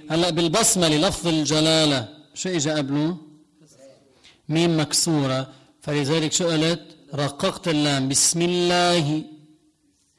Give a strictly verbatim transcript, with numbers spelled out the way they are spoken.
هلا بالبسمله لفظ الجلاله شو اجى قبله؟ ميم مكسوره، فلذلك شو قلت؟ رققت اللام بسم الله